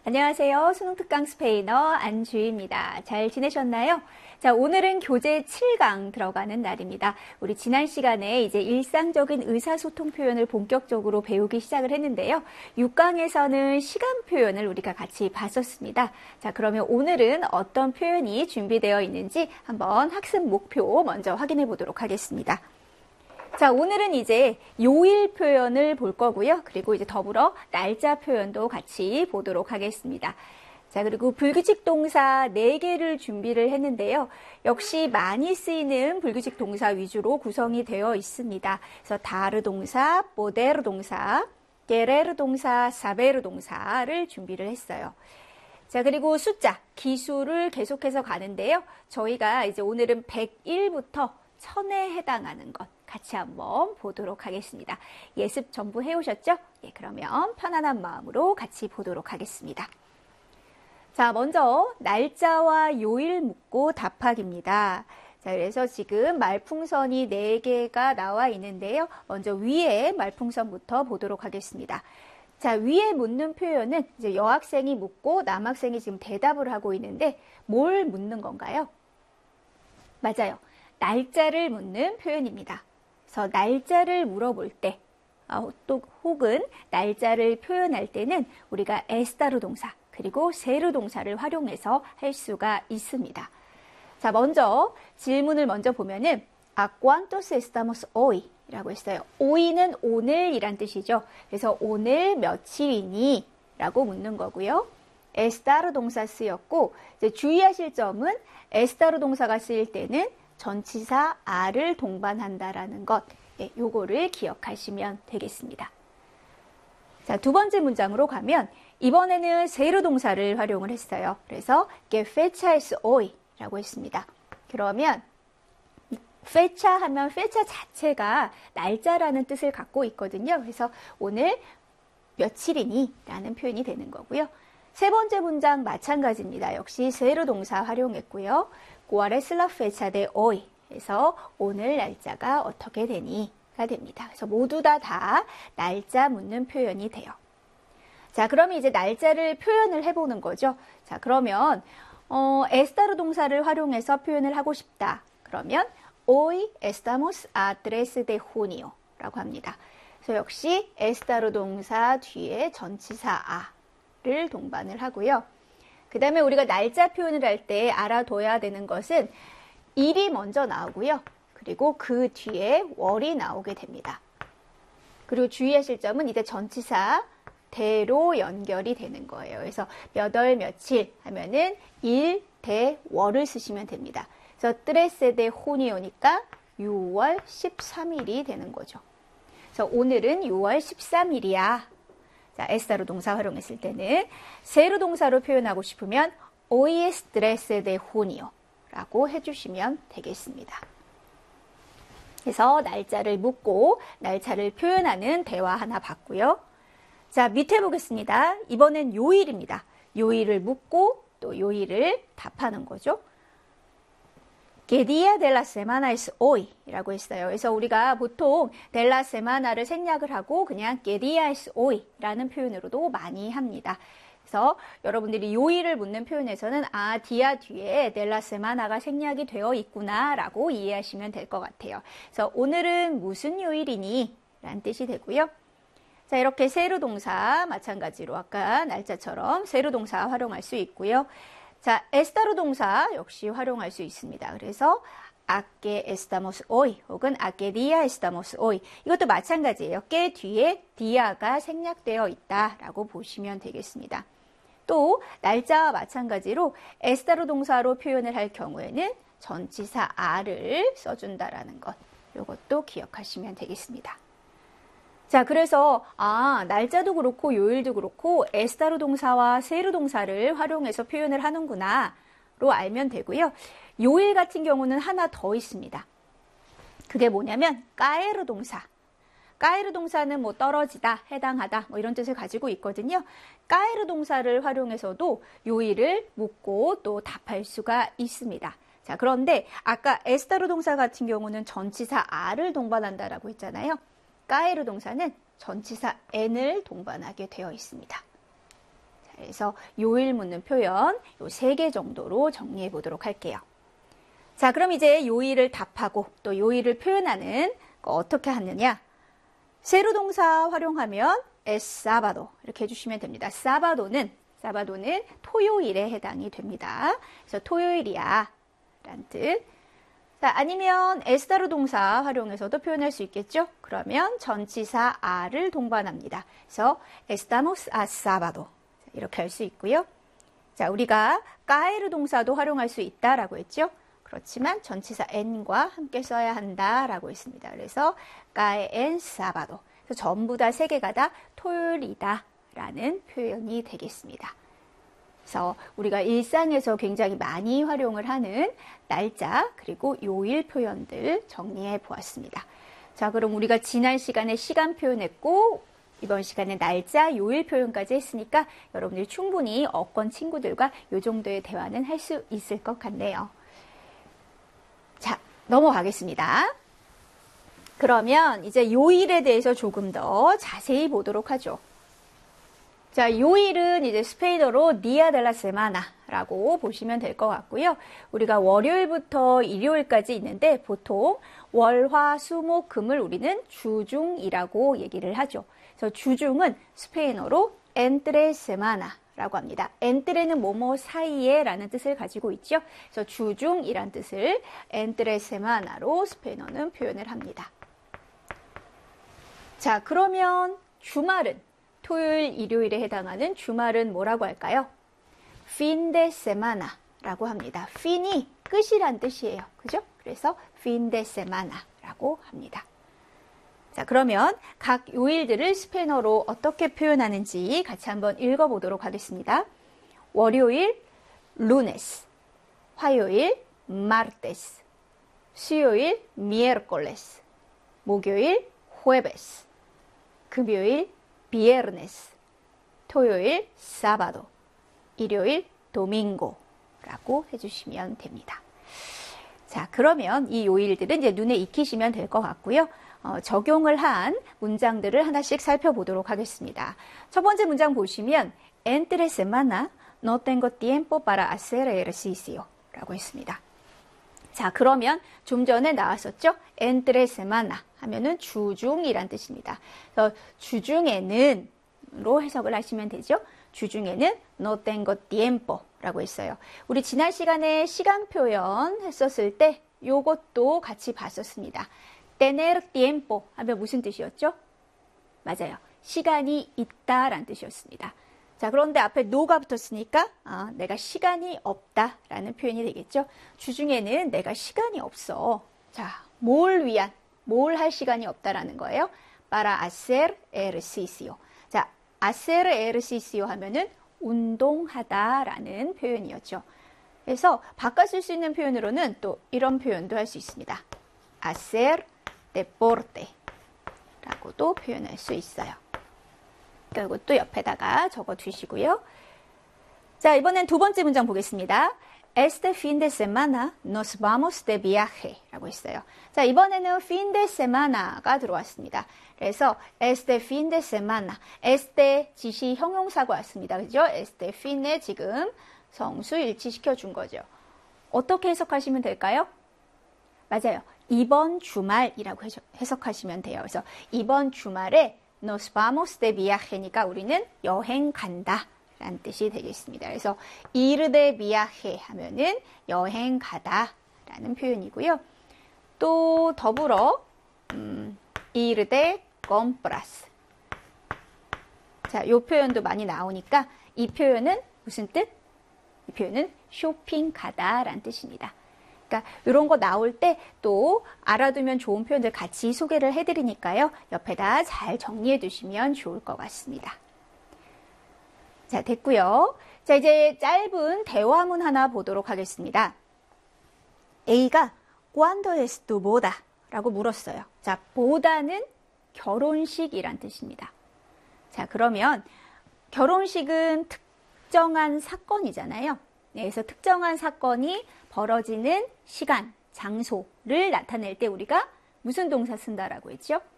안녕하세요. 수능특강 스페인어 안주희입니다. 잘 지내셨나요? 자, 오늘은 교재 7강 들어가는 날입니다. 우리 지난 시간에 이제 일상적인 의사소통 표현을 본격적으로 배우기 시작을 했는데요. 6강에서는 시간 표현을 우리가 같이 봤었습니다. 자, 그러면 오늘은 어떤 표현이 준비되어 있는지 한번 학습 목표 먼저 확인해 보도록 하겠습니다. 자, 오늘은 이제 요일 표현을 볼 거고요. 그리고 이제 더불어 날짜 표현도 같이 보도록 하겠습니다. 자, 그리고 불규칙 동사 4개를 준비를 했는데요. 역시 많이 쓰이는 불규칙 동사 위주로 구성이 되어 있습니다. 그래서 다르 동사, poder 동사, querer 동사, saber 동사를 준비를 했어요. 자, 그리고 숫자, 기수를 계속해서 가는데요. 저희가 이제 오늘은 101부터 1000에 해당하는 것 같이 한번 보도록 하겠습니다. 예습 전부 해오셨죠? 예, 그러면 편안한 마음으로 같이 보도록 하겠습니다. 자, 먼저 날짜와 요일 묻고 답하기입니다. 자, 그래서 지금 말풍선이 4개가 나와 있는데요. 먼저 위에 말풍선부터 보도록 하겠습니다. 자, 위에 묻는 표현은 이제 여학생이 묻고 남학생이 지금 대답을 하고 있는데 뭘 묻는 건가요? 맞아요. 날짜를 묻는 표현입니다. 그래서 날짜를 물어볼 때, 또 혹은 날짜를 표현할 때는 우리가 estar 동사 그리고 ser 동사를 활용해서 할 수가 있습니다. 자, 먼저 질문을 먼저 보면은 ¿A cuántos estamos hoy? 라고 했어요. hoy는 오늘이란 뜻이죠. 그래서 오늘 며칠이니? 라고 묻는 거고요. estar 동사 쓰였고 이제 주의하실 점은 estar 동사가 쓰일 때는 전치사 a를 동반한다라는 것, 요거를 기억하시면 되겠습니다. 자, 두 번째 문장으로 가면 이번에는 ser 동사를 활용을 했어요. 그래서 ¿Qué fecha es hoy? 라고 했습니다. 그러면 fecha 하면 fecha 자체가 날짜라는 뜻을 갖고 있거든요. 그래서 오늘 며칠이니? 라는 표현이 되는 거고요. 세 번째 문장 마찬가지입니다. 역시 ser 동사 활용했고요. ¿Cuál es la fecha de hoy? 해서 오늘 날짜가 어떻게 되니?가 됩니다. 그래서 모두 다 날짜 묻는 표현이 돼요. 자, 그러면 이제 날짜를 표현을 해보는 거죠. 자, 그러면 estar 동사를 활용해서 표현을 하고 싶다. 그러면 hoy estamos a 3 de junio 라고 합니다. 그래서 역시 estar 동사 뒤에 전치사 a를 동반을 하고요. 그 다음에 우리가 날짜 표현을 할 때 알아둬야 되는 것은 일이 먼저 나오고요. 그리고 그 뒤에 월이 나오게 됩니다. 그리고 주의하실 점은 이제 전치사 대로 연결이 되는 거예요. 그래서 몇 월 며칠 하면은 일, 대, 월을 쓰시면 됩니다. 그래서 3 de junio니까 6월 13일이 되는 거죠. 그래서 오늘은 6월 13일이야. 자, estar 동사 활용했을 때는 ser 동사로 표현하고 싶으면 hoy es 3 de junio 라고 해주시면 되겠습니다. 그래서 날짜를 묻고 날짜를 표현하는 대화 하나 봤고요. 자, 밑에 보겠습니다. 이번엔 요일입니다. 요일을 묻고 또 요일을 답하는 거죠. ¿Qué día de la semana es hoy? 라고 했어요. 그래서 우리가 보통 de la semana를 생략을 하고 그냥 ¿Qué día es hoy? 라는 표현으로도 많이 합니다. 그래서 여러분들이 요일을 묻는 표현에서는 día 뒤에 de la semana가 생략이 되어 있구나 라고 이해하시면 될 것 같아요. 그래서 오늘은 무슨 요일이니? 라는 뜻이 되고요. 자, 이렇게 ser 동사 마찬가지로 아까 날짜처럼 ser 동사 활용할 수 있고요. 자, estar 동사 역시 활용할 수 있습니다. 그래서 ¿A qué estamos hoy? 혹은 ¿A qué día estamos hoy? 이것도 마찬가지예요. que 뒤에 dia가 생략되어 있다라고 보시면 되겠습니다. 또 날짜와 마찬가지로 estar 동사로 표현을 할 경우에는 전치사 a를 써준다라는 것, 이것도 기억하시면 되겠습니다. 자, 그래서 날짜도 그렇고 요일도 그렇고 estar 동사와 ser 동사를 활용해서 표현을 하는구나 로 알면 되고요. 요일 같은 경우는 하나 더 있습니다. 그게 뭐냐면 caer 동사. caer 동사는 뭐 떨어지다, 해당하다 뭐 이런 뜻을 가지고 있거든요. caer 동사를 활용해서도 요일을 묻고 또 답할 수가 있습니다. 자, 그런데 아까 estar 동사 같은 경우는 전치사 a를 동반한다라고 했잖아요. caer 동사는 전치사 n을 동반하게 되어 있습니다. 자, 그래서 요일 묻는 표현 요 3개 정도로 정리해 보도록 할게요. 자, 그럼 이제 요일을 답하고 또 요일을 표현하는 거 어떻게 하느냐? 세로 동사 활용하면 es sábado 이렇게 해주시면 됩니다. 사바도는 토요일에 해당이 됩니다. 그래서 토요일이야 라는 뜻. 자, 아니면 에스타로 동사 활용해서도 표현할 수 있겠죠? 그러면 전치사 a를 동반합니다. 그래서 estamos a sábado 이렇게 할 수 있고요. 자, 우리가 caer 동사도 활용할 수 있다라고 했죠? 그렇지만 전치사 en과 함께 써야 한다라고 했습니다. 그래서 cae en sábado. 그래서 전부 다 3개가 다 토요일이다 라는 표현이 되겠습니다. 그래서 우리가 일상에서 굉장히 많이 활용을 하는 날짜 그리고 요일 표현들 정리해 보았습니다. 자, 그럼 우리가 지난 시간에 시간 표현했고 이번 시간에 날짜, 요일 표현까지 했으니까 여러분들이 충분히 어권 친구들과 이 정도의 대화는 할 수 있을 것 같네요. 자, 넘어가겠습니다. 그러면 이제 요일에 대해서 조금 더 자세히 보도록 하죠. 자, 요일은 이제 스페인어로 Día de la Semana라고 보시면 될 것 같고요. 우리가 월요일부터 일요일까지 있는데 보통 월, 화, 수, 목, 금을 우리는 주중이라고 얘기를 하죠. 그래서 주중은 스페인어로 entre semana라고 합니다. entre는 뭐뭐 사이에 라는 뜻을 가지고 있죠. 그래서 주중이란 뜻을 entre semana로 스페인어는 표현을 합니다. 자, 그러면 주말은 토요일, 일요일에 해당하는 주말은 뭐라고 할까요? fin de semana라고 합니다. fin이 끝이란 뜻이에요. 그죠? 그래서 fin de semana라고 합니다. 자, 그러면 각 요일들을 스페인어로 어떻게 표현하는지 같이 한번 읽어보도록 하겠습니다. 월요일, lunes, 화요일, martes, 수요일, miércoles, 목요일, jueves, 금요일, viernes, 토요일, sábado, 일요일, domingo라고 해주시면 됩니다. 자, 그러면 이 요일들은 이제 눈에 익히시면 될 것 같고요. 적용을 한 문장들을 하나씩 살펴보도록 하겠습니다. 첫 번째 문장 보시면 entre semana no tengo tiempo para hacer ejercicio 라고 했습니다. 자, 그러면 좀 전에 나왔었죠? entre semana 하면은 주중이란 뜻입니다. 그래서 주중에는 로 해석을 하시면 되죠. 주중에는 no tengo tiempo 라고 했어요. 우리 지난 시간에 시간 표현 했었을 때 요것도 같이 봤었습니다. tener tiempo 하면 무슨 뜻이었죠? 맞아요. 시간이 있다라는 뜻이었습니다. 자, 그런데 앞에 no가 붙었으니까 내가 시간이 없다라는 표현이 되겠죠. 주중에는 내가 시간이 없어. 자, 뭘 위한, 뭘 할 시간이 없다라는 거예요. para hacer ejercicio. 자, hacer ejercicio 하면은 운동하다라는 표현이었죠. 그래서 바꿔 쓸 수 있는 표현으로는 또 이런 표현도 할 수 있습니다. hacer deporte 라고도 표현할 수 있어요. 그러니까 이것도 옆에다가 적어 두시고요. 자, 이번엔 두 번째 문장 보겠습니다. Este fin de semana nos vamos de viaje 라고 했어요. 자, 이번에는 fin de semana가 들어왔습니다. 그래서 este fin de semana, este 지시 형용사가 왔습니다. 그죠? este fin에 지금 성수 일치시켜 준 거죠. 어떻게 해석하시면 될까요? 맞아요. 이번 주말이라고 해석하시면 돼요. 그래서 이번 주말에 nos vamos de viaje니까 우리는 여행 간다 라는 뜻이 되겠습니다. 그래서 ir de viaje 하면은 여행 가다 라는 표현이고요. 또 더불어 ir de compras. 자, 이 표현도 많이 나오니까 이 표현은 무슨 뜻? 이 표현은 쇼핑 가다 라는 뜻입니다. 그러니까 이런 거 나올 때 또 알아두면 좋은 표현들 같이 소개를 해드리니까요. 옆에다 잘 정리해 두시면 좋을 것 같습니다. 자, 됐고요. 자, 이제 짧은 대화문 하나 보도록 하겠습니다. A가 ¿Cuándo es tu boda? 라고 물었어요. 자, 보다는 결혼식이란 뜻입니다. 자, 그러면 결혼식은 특정한 사건이잖아요. 네, 그래서 특정한 사건이 벌어지는 시간, 장소를 나타낼 때 우리가 무슨 동사 쓴다라고 했죠?